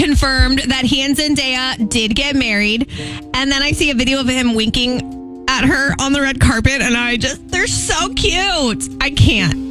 confirmed that he and Zendaya did get married. And then I see a video of him winking at her on the red carpet, and they're so cute. I can't.